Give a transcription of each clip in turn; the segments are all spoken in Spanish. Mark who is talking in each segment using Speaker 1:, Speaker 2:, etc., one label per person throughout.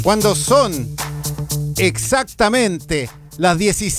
Speaker 1: Cuando son exactamente las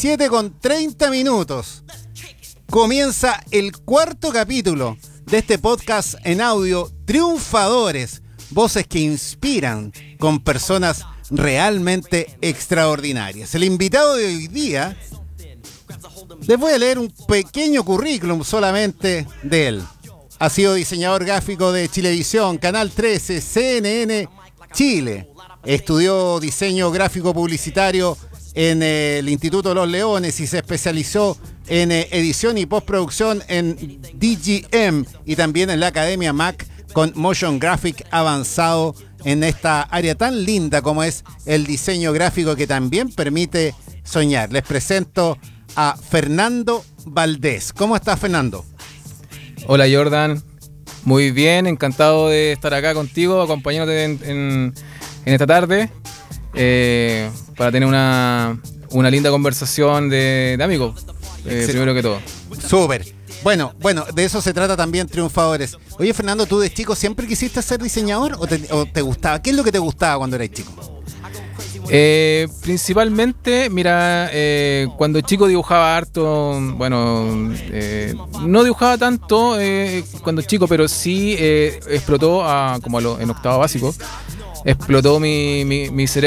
Speaker 1: 17:30, comienza el cuarto capítulo de este podcast en audio, Triunfadores, voces que inspiran con personas realmente extraordinarias. El invitado de hoy día, les voy a leer un pequeño currículum solamente de él. Ha sido diseñador gráfico de Chilevisión, Canal 13, CNN Chile. Estudió diseño gráfico publicitario en el Instituto Los Leones y se especializó en edición y postproducción en DGM y también en la Academia Mac con Motion Graphic avanzado en esta área tan linda como es el diseño gráfico, que también permite soñar. Les presento a Fernando Valdés. ¿Cómo estás, Fernando?
Speaker 2: Hola, Jordan. Muy bien, encantado de estar acá contigo, acompañándote en esta tarde para tener una linda conversación de amigos, primero que todo.
Speaker 1: Súper. Bueno, de eso se trata también Triunfadores. Oye, Fernando, ¿tú de chico siempre quisiste ser diseñador o te gustaba? ¿Qué es lo que te gustaba cuando eras chico?
Speaker 2: Principalmente, mira, cuando chico dibujaba harto, no dibujaba tanto cuando chico, pero sí explotó en octavo básico, explotó mi cerebro.